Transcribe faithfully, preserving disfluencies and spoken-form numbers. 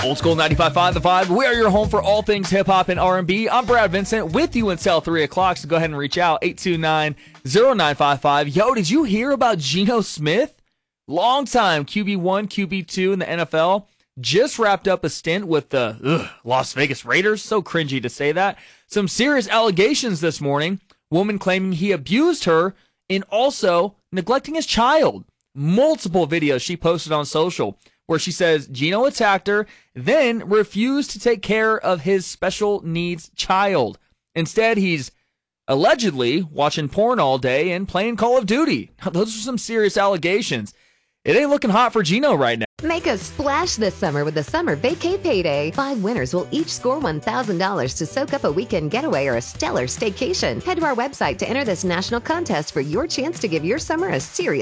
Old School ninety-five point five The Vibe. We are your home for all things hip-hop and R and B. I'm Brad Vincent with you until three o'clock, so go ahead and reach out, eight two nine, zero nine five five. Yo, did you hear about Geno Smith? Long-time Q B one, Q B two in the N F L. Just wrapped up a stint with the ugh, Las Vegas Raiders. So cringy to say that. Some serious allegations this morning. Woman claiming he abused her and also neglecting his child. Multiple videos she posted on social where she says Geno attacked her, then refused to take care of his special needs child. Instead, he's allegedly watching porn all day and playing Call of Duty. Now, those are some serious allegations. It ain't looking hot for Geno right now. Make a splash this summer with the Summer Vacay Payday. Five winners will each score one thousand dollars to soak up a weekend getaway or a stellar staycation. Head to our website to enter this national contest for your chance to give your summer a serious